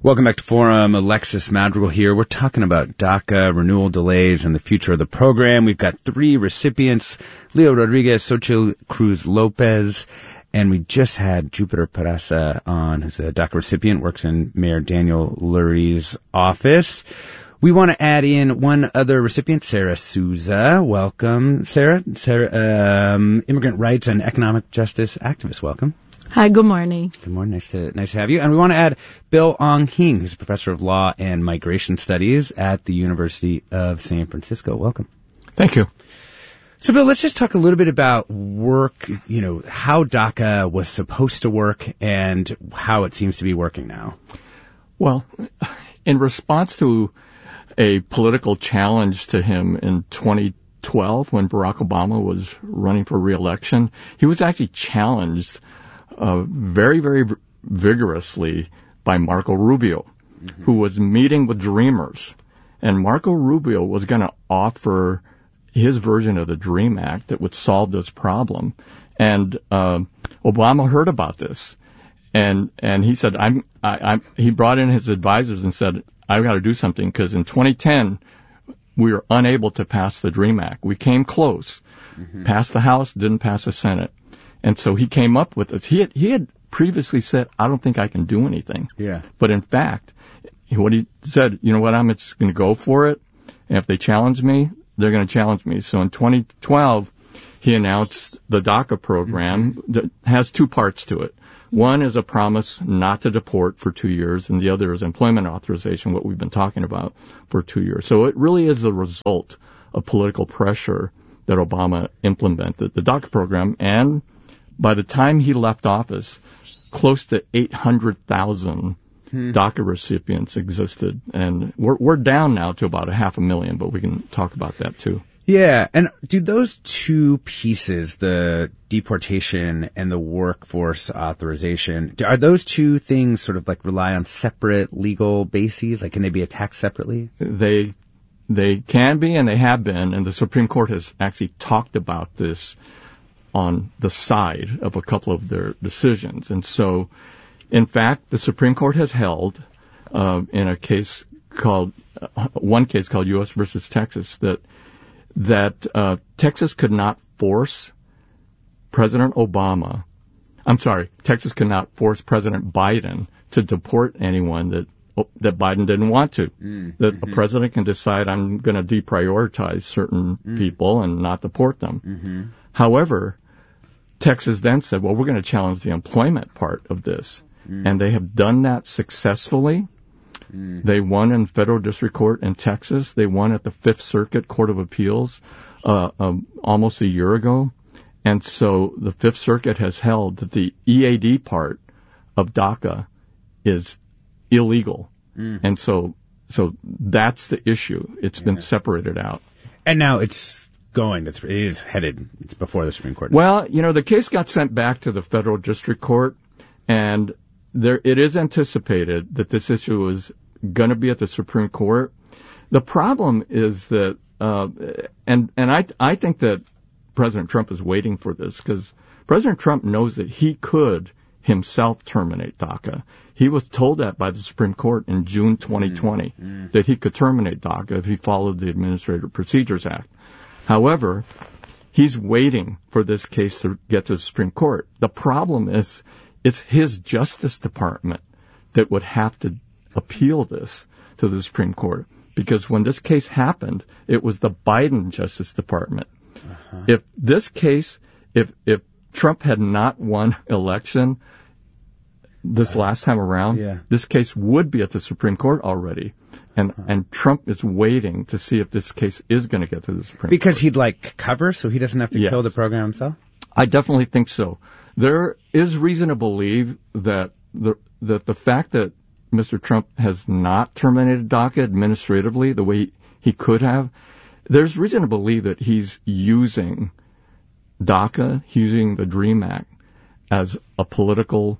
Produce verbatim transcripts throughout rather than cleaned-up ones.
Welcome back to Forum. Alexis Madrigal here. We're talking about DACA renewal delays and the future of the program. We've got three recipients, Leo Rodriguez, Xochitl Cruz Lopez, and we just had Jupiter Peraza on, who's a DACA recipient, works in Mayor Daniel Lurie's office. We want to add in one other recipient, Sarah Souza. Welcome, Sarah. Sarah, um, immigrant rights and economic justice activist. Welcome. Hi, good morning. Good morning. Nice to nice to have you. And we want to add Bill Ong Hing, who's a professor of law and migration studies at the University of San Francisco. Welcome. Thank you. So, Bill, let's just talk a little bit about work, you know, how DACA was supposed to work and how it seems to be working now. Well, in response to a political challenge to him in twenty twelve, when Barack Obama was running for re-election, he was actually challenged Uh, very, very vigorously by Marco Rubio, mm-hmm. who was meeting with Dreamers. And Marco Rubio was going to offer his version of the DREAM Act that would solve this problem. And uh, Obama heard about this. And and he said, I'm, I, I'm, he brought in his advisors and said, I've got to do something, because in twenty ten, we were unable to pass the DREAM Act. We came close, mm-hmm. passed the House, didn't pass the Senate. And so he came up with this. He had, he had previously said, I don't think I can do anything. Yeah. But in fact, what he said, you know what, I'm just going to go for it. And if they challenge me, they're going to challenge me. So in twenty twelve, he announced the DACA program mm-hmm. that has two parts to it. One is a promise not to deport for two years, and the other is employment authorization, what we've been talking about, for two years. So it really is the result of political pressure that Obama implemented the DACA program. And by the time he left office, close to eight hundred thousand hmm. DACA recipients existed. And we're, we're down now to about a half a million, but we can talk about that too. Yeah. And do those two pieces, the deportation and the workforce authorization, are those two things sort of like rely on separate legal bases? Like, can they be attacked separately? They, they can be, and they have been. And the Supreme Court has actually talked about this on the side of a couple of their decisions. And so, in fact, the Supreme Court has held uh, in a case called, uh, one case called U S versus Texas, that that uh, Texas could not force President Obama, I'm sorry, Texas could not force President Biden to deport anyone that that Biden didn't want to. Mm-hmm. That a president can decide, I'm going to deprioritize certain mm. people and not deport them. Mm-hmm. However, Texas then said, well, we're going to challenge the employment part of this. Mm. And they have done that successfully. Mm. They won in federal district court in Texas. They won at the Fifth Circuit Court of Appeals uh, um, almost a year ago. And so the Fifth Circuit has held that the E A D part of DACA is illegal. Mm. And so so that's the issue. It's yeah. been separated out. And now it's going. It's, it is headed. It's before the Supreme Court. Well, you know, the case got sent back to the federal district court, and there it is anticipated that this issue is going to be at the Supreme Court. The problem is that, uh, and and I I think that President Trump is waiting for this, because President Trump knows that he could himself terminate DACA. He was told that by the Supreme Court in June twenty twenty, mm-hmm. that he could terminate DACA if he followed the Administrative Procedures Act. However, he's waiting for this case to get to the Supreme Court. The problem is it's his Justice Department that would have to appeal this to the Supreme Court, because when this case happened, it was the Biden Justice Department. Uh-huh. If this case, if if Trump had not won election this last time around, yeah. this case would be at the Supreme Court already. And uh-huh. and Trump is waiting to see if this case is going to get to the Supreme because Court. Because he'd like cover, so he doesn't have to yes. kill the program himself? I definitely think so. There is reason to believe that the that the fact that Mister Trump has not terminated DACA administratively the way he, he could have, there's reason to believe that he's using DACA, using the DREAM Act as a political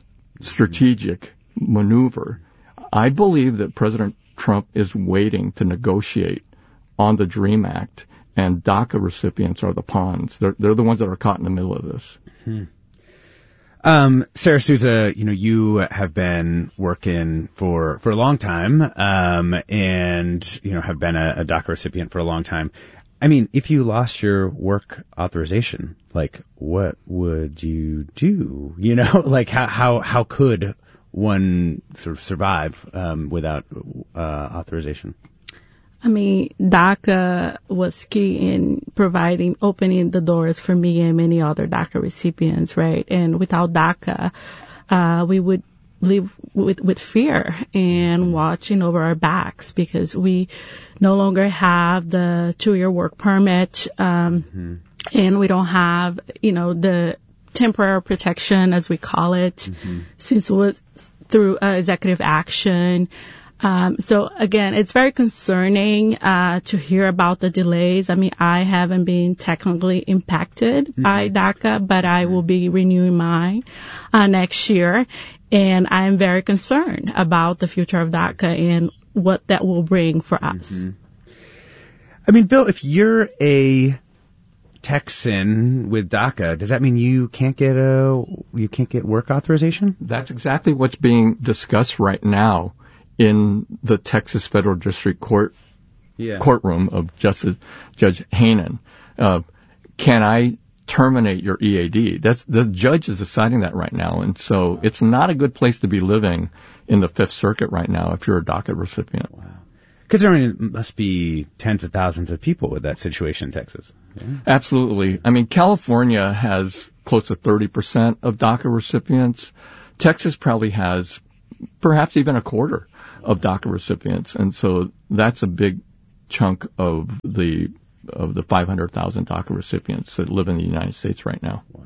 strategic maneuver. I believe that President Trump is waiting to negotiate on the DREAM Act, and DACA recipients are the pawns. They're, they're the ones that are caught in the middle of this. Hmm. Um, Sarah Souza, you know, you have been working for, for a long time, um, and, you know, have been a, a DACA recipient for a long time. I mean, if you lost your work authorization, like, what would you do? You know, like, how, how, how could one sort of survive, um, without, uh, authorization? I mean, DACA was key in providing, opening the doors for me and many other DACA recipients, right? And without DACA, uh, we would live with, with fear and watching over our backs because we no longer have the two-year work permit, um, mm-hmm. and we don't have, you know, the temporary protection, as we call it, mm-hmm. since it was through uh, executive action. Um, so again, it's very concerning, uh, to hear about the delays. I mean, I haven't been technically impacted mm-hmm. by DACA, but I will be renewing mine, uh, next year. And I am very concerned about the future of DACA and what that will bring for us. Mm-hmm. I mean, Bill, if you're a Texan with DACA, does that mean you can't get a, you can't get work authorization? That's exactly what's being discussed right now in the Texas Federal District Court yeah. courtroom of Justice Judge Hanen. Uh, can I terminate your E A D? That's the judge is deciding that right now, and so wow. it's not a good place to be living in the Fifth Circuit right now if you're a DACA recipient. Wow. Because I mean, it must be tens of thousands of people with that situation in Texas. Yeah. Absolutely. I mean, California has close to thirty percent of DACA recipients. Texas probably has perhaps even a quarter of DACA recipients, and so that's a big chunk of the of the five hundred thousand DACA recipients that live in the United States right now. Wow.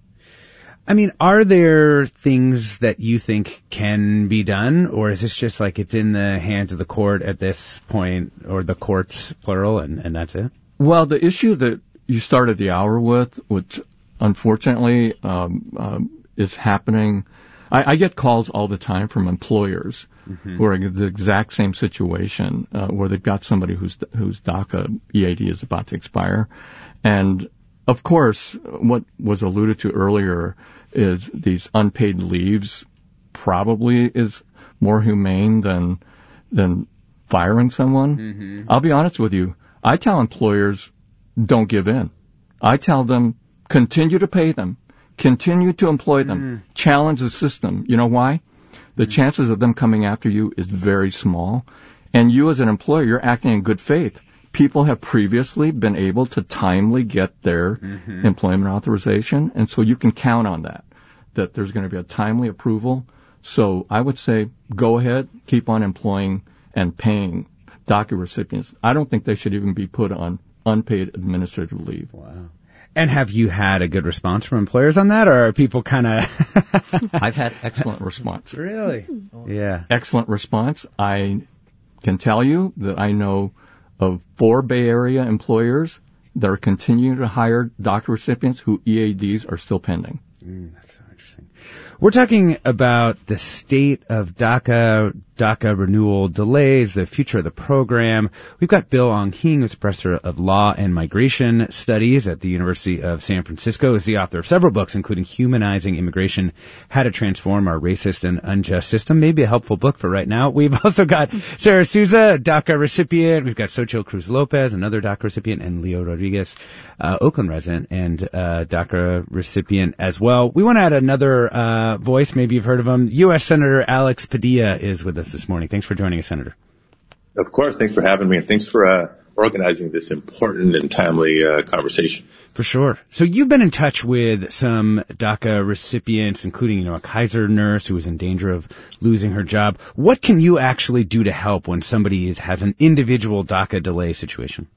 I mean, are there things that you think can be done, or is this just like it's in the hands of the court at this point, or the courts, plural, and, and that's it? Well, the issue that you started the hour with, which unfortunately um, um, is happening, I, I get calls all the time from employers mm-hmm. who are in the exact same situation, uh, where they've got somebody whose whose DACA E A D is about to expire. And, of course, what was alluded to earlier is these unpaid leaves probably is more humane than than firing someone. Mm-hmm. I'll be honest with you. I tell employers, don't give in. I tell them, continue to pay them. Continue to employ them. Mm. Challenge the system. You know why? The mm. chances of them coming after you is very small. And you as an employer, you're acting in good faith. People have previously been able to timely get their mm-hmm. employment authorization, and so you can count on that, that there's going to be a timely approval. So I would say go ahead, keep on employing and paying DACA recipients. I don't think they should even be put on unpaid administrative leave. Wow. And have you had a good response from employers on that, or are people kind of... I've had excellent response. Really? Yeah. Excellent response. I can tell you that I know of four Bay Area employers that are continuing to hire DACA recipients who E A Ds are still pending. Mm, that's so interesting. We're talking about the state of DACA, DACA renewal delays, the future of the program. We've got Bill Ong Hing, who's professor of law and migration studies at the University of San Francisco, is the author of several books, including Humanizing Immigration, How to Transform Our Racist and Unjust System. Maybe a helpful book for right now. We've also got Sarah Souza, a DACA recipient. We've got Xochitl Cruz Lopez, another DACA recipient, and Leo Rodriguez, uh, Oakland resident and uh, DACA recipient as well. We want to add another uh voice. Maybe you've heard of him. U S Senator Alex Padilla is with us this morning. Thanks for joining us, Senator. Of course. Thanks for having me, and thanks for uh, organizing this important and timely uh, conversation. For sure. So you've been in touch with some DACA recipients, including, you know, a Kaiser nurse who was in danger of losing her job. What can you actually do to help when somebody is, has an individual DACA delay situation?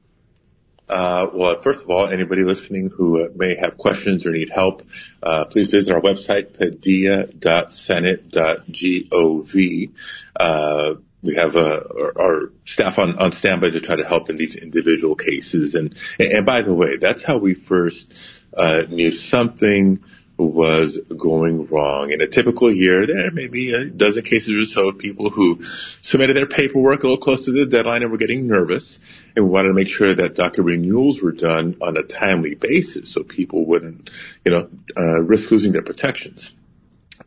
Uh, well, first of all, anybody listening who uh, may have questions or need help, uh, please visit our website, padilla dot senate dot gov. Uh, we have uh, our, our staff on, on standby to try to help in these individual cases. And, and by the way, that's how we first uh, knew something was going wrong. In a typical year, there may be a dozen cases or so of people who submitted their paperwork a little close to the deadline and were getting nervous, and we wanted to make sure that DACA renewals were done on a timely basis so people wouldn't, you know, uh, risk losing their protections.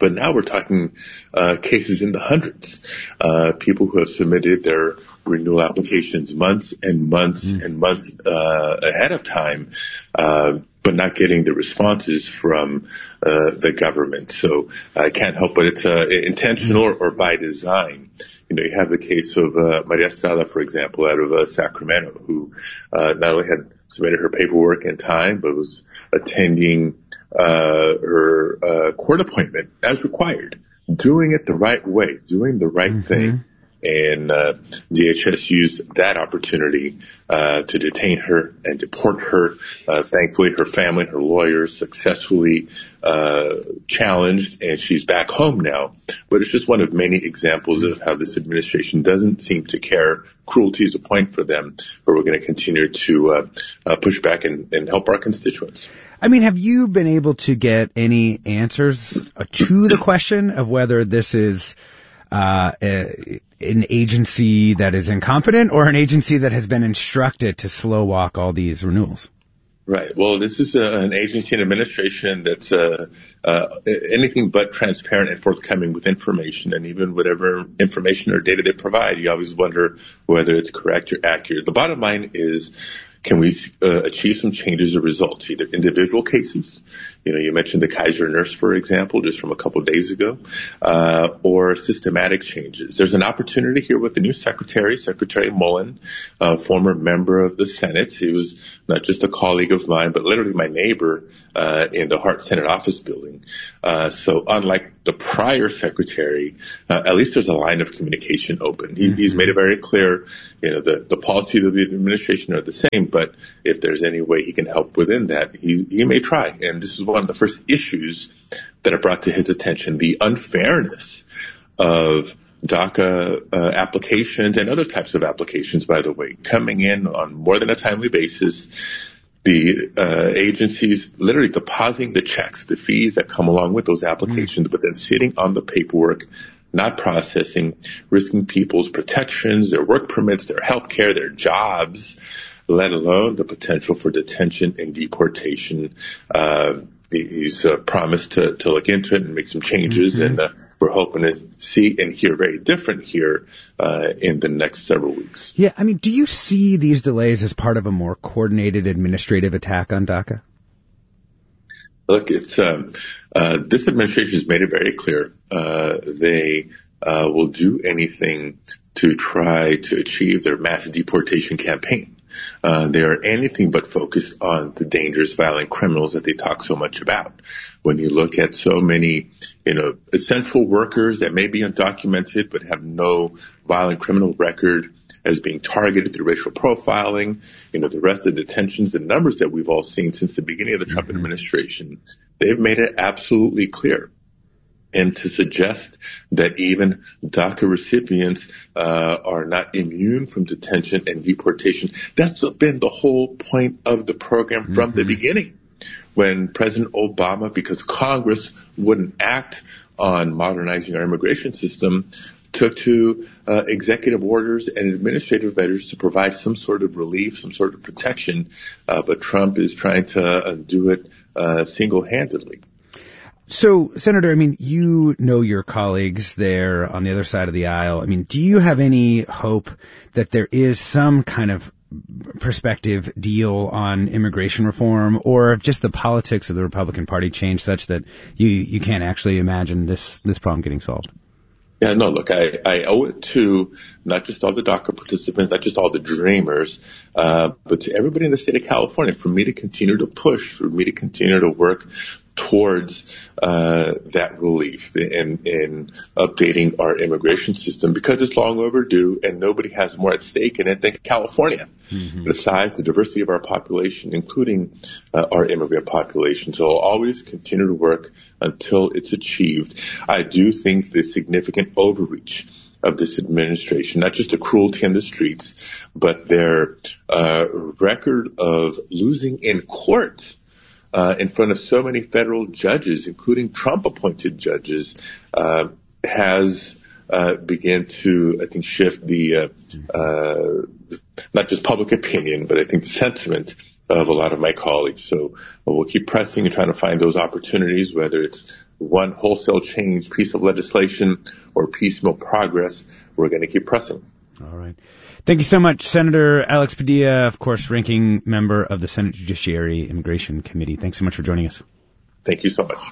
But now we're talking uh, cases in the hundreds, uh, people who have submitted their renewal applications months and months mm. and months uh, ahead of time, uh, but not getting the responses from uh, the government. So I can't help but it's uh, intentional or, or by design. You know, you have the case of uh, Maria Estrada, for example, out of uh, Sacramento, who uh, not only had submitted her paperwork in time, but was attending uh, her uh, court appointment as required, doing it the right way, doing the right mm-hmm. thing. And uh, D H S used that opportunity uh, to detain her and deport her. Uh, thankfully, her family, her lawyers successfully uh, challenged, and she's back home now. But it's just one of many examples of how this administration doesn't seem to care. Cruelty is a point for them, but we're going to continue to uh, uh, push back and, and help our constituents. I mean, have you been able to get any answers to the question of whether this is uh, a, an agency that is incompetent or an agency that has been instructed to slow walk all these renewals? Right. Well, this is uh, an agency and administration that's uh, uh, anything but transparent and forthcoming with information, and even whatever information or data they provide, you always wonder whether it's correct or accurate. The bottom line is, can we uh, achieve some changes or results, either individual cases, you know, you mentioned the Kaiser nurse, for example, just from a couple of days ago, uh, or systematic changes. There's an opportunity here with the new secretary, Secretary Mullen, a former member of the Senate. He was not just a colleague of mine, but literally my neighbor uh, in the Hart Senate office building. Uh, so unlike the prior secretary, uh, at least there's a line of communication open. He, mm-hmm. He's made it very clear, you know, the, the policies of the administration are the same, but if there's any way he can help within that, he, he may try. And this is one of the first issues that I brought to his attention, the unfairness of DACA uh, applications and other types of applications, by the way, coming in on more than a timely basis. The uh, agencies literally depositing the checks, the fees that come along with those applications, mm-hmm. but then sitting on the paperwork, not processing, risking people's protections, their work permits, their health care, their jobs, let alone the potential for detention and deportation. Uh, he's uh, promised to, to look into it and make some changes, mm-hmm. and uh, we're hoping to see and hear very different here uh, in the next several weeks. Yeah, I mean, do you see these delays as part of a more coordinated administrative attack on DACA? Look, it's um, uh, this administration has made it very clear. Uh, they uh, will do anything to try to achieve their mass deportation campaign. Uh, they are anything but focused on the dangerous, violent criminals that they talk so much about. When you look at so many, you know, essential workers that may be undocumented but have no violent criminal record as being targeted through racial profiling, you know, the rest of the detentions and numbers that we've all seen since the beginning of the Trump mm-hmm. administration, they've made it absolutely clear. And to suggest that even DACA recipients uh, are not immune from detention and deportation, that's been the whole point of the program from mm-hmm. the beginning. When President Obama, because Congress wouldn't act on modernizing our immigration system, took to uh, executive orders and administrative measures to provide some sort of relief, some sort of protection, uh, but Trump is trying to uh, do it uh, single-handedly. So, Senator, I mean, you know your colleagues there on the other side of the aisle. I mean, do you have any hope that there is some kind of prospective deal on immigration reform, or if just the politics of the Republican Party change such that you, you can't actually imagine this, this problem getting solved? Yeah, no, look, I, I owe it to not just all the DACA participants, not just all the dreamers, uh, but to everybody in the state of California for me to continue to push, for me to continue to work towards uh that relief in, in updating our immigration system, because it's long overdue and nobody has more at stake in it than California. Mm-hmm. The size, the diversity of our population, including uh, our immigrant population. So I'll always continue to work until it's achieved. I do think the significant overreach of this administration, not just the cruelty in the streets, but their uh record of losing in court Uh, in front of so many federal judges, including Trump-appointed judges, uh, has uh, begun to, I think, shift the uh, uh, not just public opinion, but I think the sentiment of a lot of my colleagues. So uh, we'll keep pressing and trying to find those opportunities, whether it's one wholesale change, piece of legislation, or piecemeal progress. We're going to keep pressing. All right. Thank you so much, Senator Alex Padilla, of course, ranking member of the Senate Judiciary Immigration Committee. Thanks so much for joining us. Thank you so much.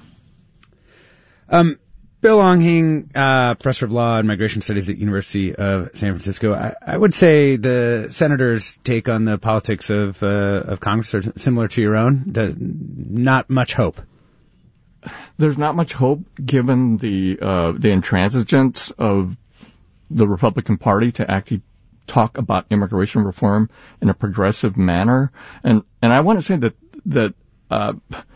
Um, Bill Ong-Hing, uh, professor of law and migration studies at University of San Francisco. I, I would say the senator's take on the politics of uh, of Congress are similar to your own. The, not much hope. There's not much hope given the uh, the intransigence of the Republican Party to actually talk about immigration reform in a progressive manner. And and I want to say that that uh,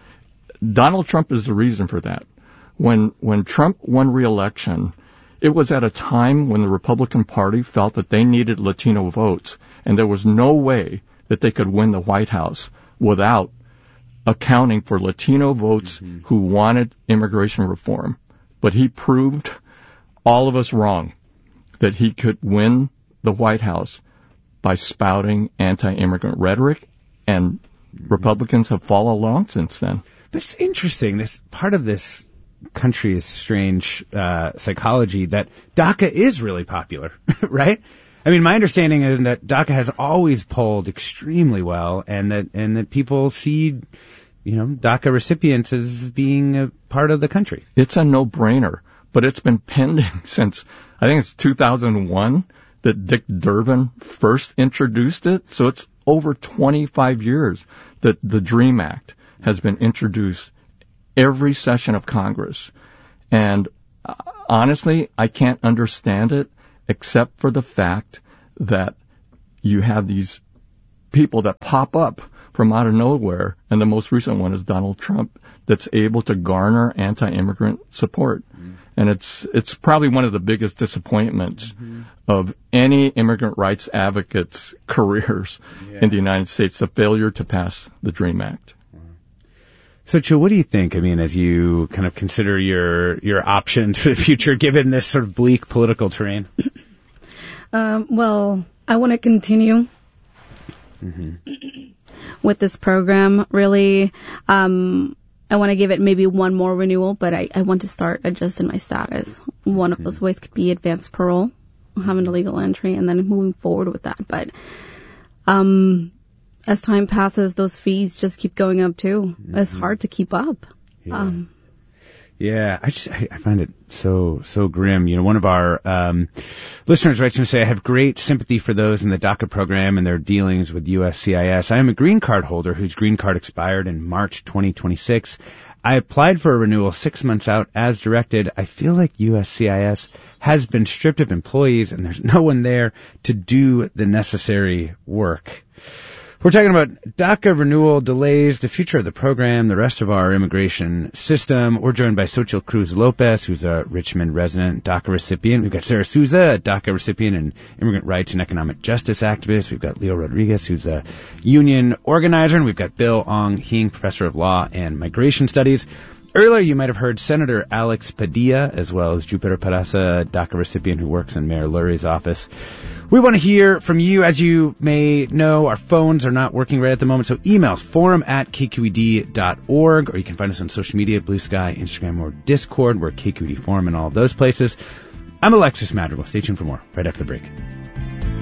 Donald Trump is the reason for that. When when Trump won re-election, it was at a time when the Republican Party felt that they needed Latino votes, and there was no way that they could win the White House without accounting for Latino votes mm-hmm. who wanted immigration reform. But he proved all of us wrong, that he could win the White House by spouting anti-immigrant rhetoric, and mm-hmm. Republicans have followed along since then. That's interesting. This part of this country is strange uh, psychology that DACA is really popular, right? I mean, my understanding is that DACA has always polled extremely well, and that and that people see, you know, DACA recipients as being a part of the country. It's a no-brainer, but it's been pending since I think it's two thousand one that Dick Durbin first introduced it. So it's over twenty-five years that the DREAM Act has been introduced every session of Congress. And uh, honestly, I can't understand it except for the fact that you have these people that pop up from out of nowhere, and the most recent one is Donald Trump, that's able to garner anti-immigrant support. Mm-hmm. And it's it's probably one of the biggest disappointments mm-hmm. of any immigrant rights advocate's careers yeah. in the United States, the failure to pass the DREAM Act. So, Chill, what do you think? I mean, as you kind of consider your your options for the future, given this sort of bleak political terrain? Um, well, I want to continue mm-hmm. with this program. Really, um, I want to give it maybe one more renewal, but I, I want to start adjusting my status. One of mm-hmm. those ways could be advanced parole, having a legal entry, and then moving forward with that. But um. as time passes, those fees just keep going up too. Mm-hmm. It's hard to keep up. Yeah, um, yeah I just I, I find it so so grim. You know, one of our um, listeners writes to say, "I have great sympathy for those in the DACA program and their dealings with U S C I S. I am a green card holder whose green card expired in March twenty twenty-six. I applied for a renewal six months out as directed. I feel like U S C I S has been stripped of employees and there's no one there to do the necessary work." We're talking about DACA renewal delays, the future of the program, the rest of our immigration system. We're joined by Xochitl Cruz Lopez, who's a Richmond resident, DACA recipient. We've got Sarah Souza, a DACA recipient and immigrant rights and economic justice activist. We've got Leo Rodriguez, who's a union organizer. And we've got Bill Ong-Hing, professor of law and migration studies. Earlier, you might have heard Senator Alex Padilla, as well as Jupiter Peraza, a DACA recipient who works in Mayor Lurie's office. We want to hear from you. As you may know, our phones are not working right at the moment, so emails, forum at k q e d dot org, or you can find us on social media, Blue Sky, Instagram, or Discord. We're K Q E D Forum in all of those places. I'm Alexis Madrigal. Stay tuned for more right after the break.